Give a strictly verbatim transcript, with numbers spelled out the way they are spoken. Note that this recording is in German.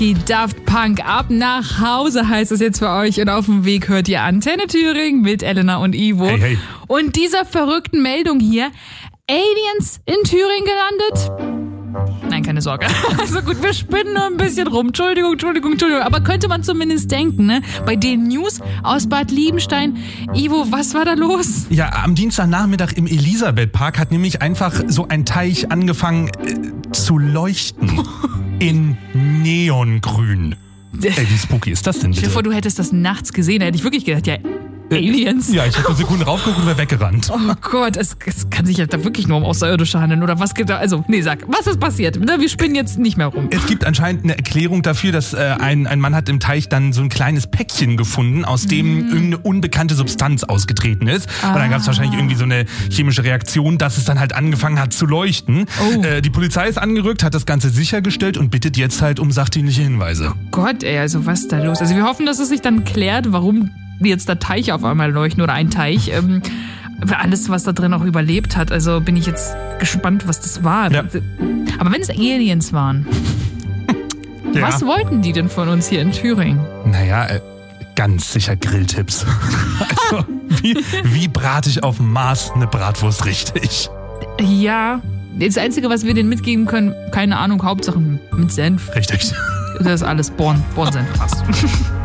Die Daft Punk ab nach Hause heißt es jetzt für euch und auf dem Weg hört ihr Antenne Thüringen mit Elena und Ivo. Hey, hey. Und dieser verrückten Meldung hier, Aliens in Thüringen gelandet? Nein, keine Sorge. Also gut, wir spinnen nur ein bisschen rum. Entschuldigung, Entschuldigung, Entschuldigung. Aber könnte man zumindest denken, ne? Bei den News aus Bad Liebenstein. Ivo, was war da los? Ja, am Dienstagnachmittag im Elisabethpark hat nämlich einfach so ein Teich angefangen äh, zu leuchten. In Neongrün. Ey, wie spooky ist das denn bitte? Stell dir vor, du hättest das nachts gesehen. Da hätte ich wirklich gedacht, ja, Aliens? Ja, ich habe eine Sekunde raufgeguckt und wäre weggerannt. Oh Gott, es, es kann sich ja da wirklich nur um Außerirdische handeln. Oder was geht da? Also, nee, sag, was ist passiert? Wir spinnen jetzt nicht mehr rum. Es gibt anscheinend eine Erklärung dafür, dass äh, ein, ein Mann hat im Teich dann so ein kleines Päckchen gefunden, aus dem mm. irgendeine unbekannte Substanz ausgetreten ist. Ah. Und dann gab es wahrscheinlich irgendwie so eine chemische Reaktion, dass es dann halt angefangen hat zu leuchten. Oh. Äh, die Polizei ist angerückt, hat das Ganze sichergestellt und bittet jetzt halt um sachdienliche Hinweise. Oh Gott, ey, also was ist da los? Also wir hoffen, dass es sich dann klärt, warum jetzt der Teich auf einmal leuchten oder ein Teich. Ähm, alles, was da drin auch überlebt hat. Also bin ich jetzt gespannt, was das war. Ja. Aber wenn es Aliens waren, ja. Was wollten die denn von uns hier in Thüringen? Naja, äh, ganz sicher Grilltipps. Also, wie, wie brate ich auf dem Mars eine Bratwurst richtig? Ja, das Einzige, was wir denen mitgeben können, keine Ahnung, Hauptsache mit Senf. Richtig. Das ist alles Born, Born-Senf fast.